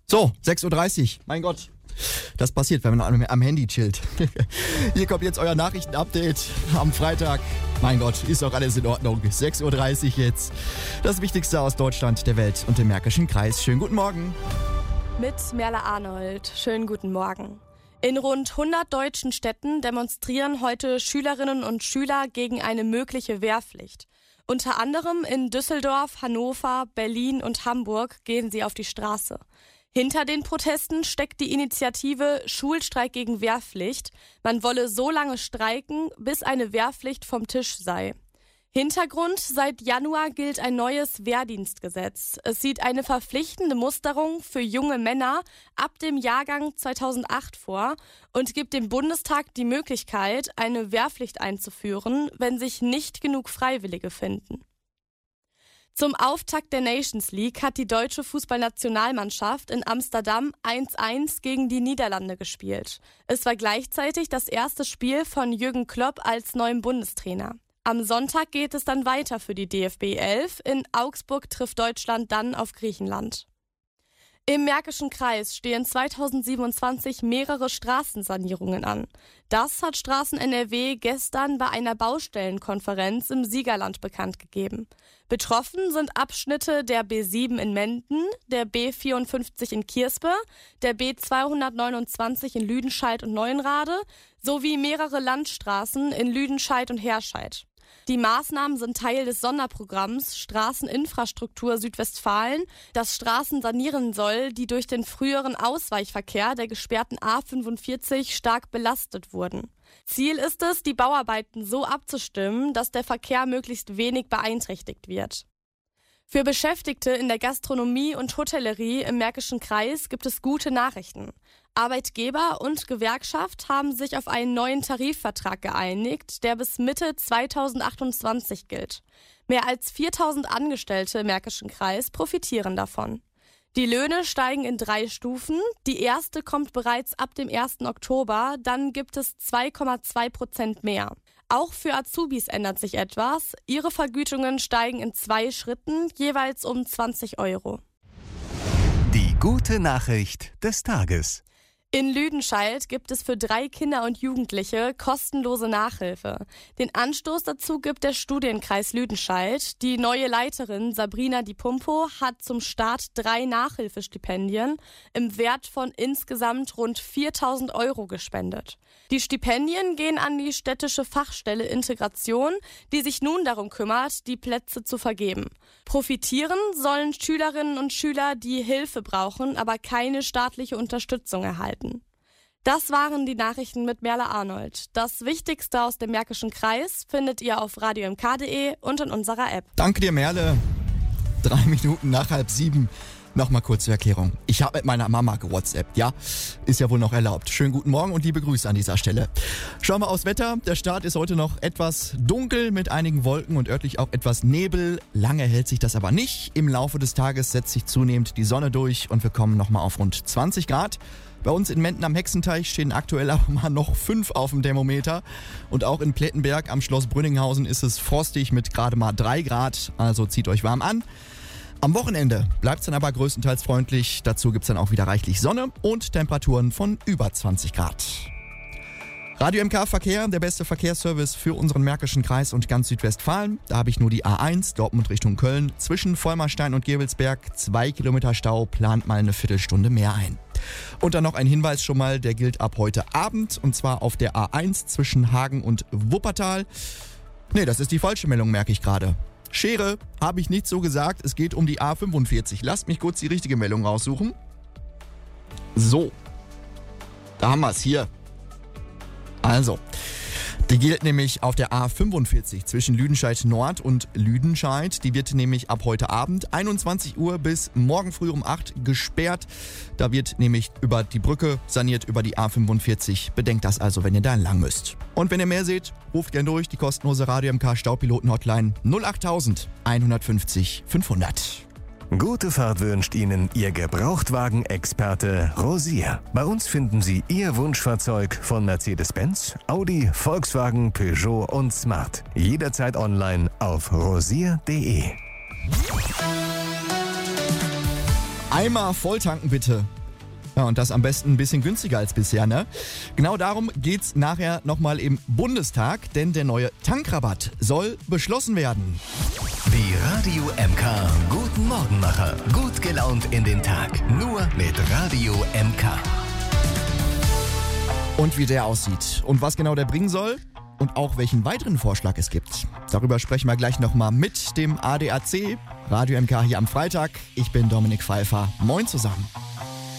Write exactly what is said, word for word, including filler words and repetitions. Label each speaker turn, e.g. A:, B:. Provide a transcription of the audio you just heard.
A: So, sechs Uhr dreißig. Mein Gott. Das passiert, wenn man am, am Handy chillt. Hier kommt jetzt euer Nachrichtenupdate am Freitag. Mein Gott, ist doch alles in Ordnung. sechs Uhr dreißig jetzt. Das Wichtigste aus Deutschland, der Welt und dem Märkischen Kreis. Schönen guten Morgen.
B: Mit Merle Arnold. Schönen guten Morgen. In rund hundert deutschen Städten demonstrieren heute Schülerinnen und Schüler gegen eine mögliche Wehrpflicht. Unter anderem in Düsseldorf, Hannover, Berlin und Hamburg gehen sie auf die Straße. Hinter den Protesten steckt die Initiative Schulstreik gegen Wehrpflicht. Man wolle so lange streiken, bis eine Wehrpflicht vom Tisch sei. Hintergrund: Seit Januar gilt ein neues Wehrdienstgesetz. Es sieht eine verpflichtende Musterung für junge Männer ab dem Jahrgang zweitausendacht vor und gibt dem Bundestag die Möglichkeit, eine Wehrpflicht einzuführen, wenn sich nicht genug Freiwillige finden. Zum Auftakt der Nations League hat die deutsche Fußballnationalmannschaft in Amsterdam eins eins gegen die Niederlande gespielt. Es war gleichzeitig das erste Spiel von Jürgen Klopp als neuem Bundestrainer. Am Sonntag geht es dann weiter für die D F B elf. In Augsburg trifft Deutschland dann auf Griechenland. Im Märkischen Kreis stehen zweitausendsiebenundzwanzig mehrere Straßensanierungen an. Das hat Straßen N R W gestern bei einer Baustellenkonferenz im Siegerland bekannt gegeben. Betroffen sind Abschnitte der B sieben in Menden, der B vierundfünfzig in Kierspe, der B zweihundertneunundzwanzig in Lüdenscheid und Neuenrade sowie mehrere Landstraßen in Lüdenscheid und Herscheid. Die Maßnahmen sind Teil des Sonderprogramms Straßeninfrastruktur Südwestfalen, das Straßen sanieren soll, die durch den früheren Ausweichverkehr der gesperrten A fünfundvierzig stark belastet wurden. Ziel ist es, die Bauarbeiten so abzustimmen, dass der Verkehr möglichst wenig beeinträchtigt wird. Für Beschäftigte in der Gastronomie und Hotellerie im Märkischen Kreis gibt es gute Nachrichten. Arbeitgeber und Gewerkschaft haben sich auf einen neuen Tarifvertrag geeinigt, der bis Mitte zweitausendachtundzwanzig gilt. Mehr als viertausend Angestellte im Märkischen Kreis profitieren davon. Die Löhne steigen in drei Stufen. Die erste kommt bereits ab dem ersten Oktober, dann gibt es zwei Komma zwei Prozent mehr. Auch für Azubis ändert sich etwas. Ihre Vergütungen steigen in zwei Schritten, jeweils um zwanzig Euro.
C: Die gute Nachricht des Tages.
B: In Lüdenscheid gibt es für drei Kinder und Jugendliche kostenlose Nachhilfe. Den Anstoß dazu gibt der Studienkreis Lüdenscheid. Die neue Leiterin Sabrina Di Pumpo hat zum Start drei Nachhilfestipendien im Wert von insgesamt rund viertausend Euro gespendet. Die Stipendien gehen an die städtische Fachstelle Integration, die sich nun darum kümmert, die Plätze zu vergeben. Profitieren sollen Schülerinnen und Schüler, die Hilfe brauchen, aber keine staatliche Unterstützung erhalten. Das waren die Nachrichten mit Merle Arnold. Das Wichtigste aus dem Märkischen Kreis findet ihr auf radio m k punkt d e und in unserer App.
A: Danke dir, Merle. Drei Minuten nach halb sieben. Nochmal kurz zur Erklärung. Ich habe mit meiner Mama gewhatsappt, ja? Ist ja wohl noch erlaubt. Schönen guten Morgen und liebe Grüße an dieser Stelle. Schauen wir aufs Wetter. Der Start ist heute noch etwas dunkel mit einigen Wolken und örtlich auch etwas Nebel. Lange hält sich das aber nicht. Im Laufe des Tages setzt sich zunehmend die Sonne durch und wir kommen nochmal auf rund zwanzig Grad. Bei uns in Menden am Hexenteich stehen aktuell aber mal noch fünf auf dem Thermometer. Und auch in Plettenberg am Schloss Brünninghausen ist es frostig mit gerade mal drei Grad. Also zieht euch warm an. Am Wochenende bleibt es dann aber größtenteils freundlich. Dazu gibt es dann auch wieder reichlich Sonne und Temperaturen von über zwanzig Grad. Radio M K Verkehr, der beste Verkehrsservice für unseren Märkischen Kreis und ganz Südwestfalen. Da habe ich nur die A eins, Dortmund Richtung Köln. Zwischen Vollmerstein und Gevelsberg, zwei Kilometer Stau, plant mal eine Viertelstunde mehr ein. Und dann noch ein Hinweis schon mal, der gilt ab heute Abend. Und zwar auf der A eins zwischen Hagen und Wuppertal. Nee, das ist die falsche Meldung, merke ich gerade. Schere, habe ich nicht so gesagt. Es geht um die A fünfundvierzig. Lasst mich kurz die richtige Meldung raussuchen. So. Da haben wir es hier. Also, die gilt nämlich auf der A fünfundvierzig zwischen Lüdenscheid Nord und Lüdenscheid. Die wird nämlich ab heute Abend einundzwanzig Uhr bis morgen früh um acht gesperrt. Da wird nämlich über die Brücke saniert über die A fünfundvierzig. Bedenkt das also, wenn ihr da lang müsst. Und wenn ihr mehr seht, ruft gern durch die kostenlose Radio M K Staupiloten-Hotline null acht eins fünf null fünfhundert.
C: Gute Fahrt wünscht Ihnen Ihr Gebrauchtwagen-Experte Rosier. Bei uns finden Sie Ihr Wunschfahrzeug von Mercedes-Benz, Audi, Volkswagen, Peugeot und Smart. Jederzeit online auf rosier punkt de.
A: Einmal volltanken bitte. Ja, und das am besten ein bisschen günstiger als bisher, ne? Genau darum geht's nachher nochmal im Bundestag, denn der neue Tankrabatt soll beschlossen werden.
C: Die Radio M K Guten Morgenmacher. Gut gelaunt in den Tag. Nur mit Radio M K.
A: Und wie der aussieht und was genau der bringen soll und auch welchen weiteren Vorschlag es gibt. Darüber sprechen wir gleich nochmal mit dem A D A C. Radio M K hier am Freitag. Ich bin Dominik Pfeiffer. Moin zusammen.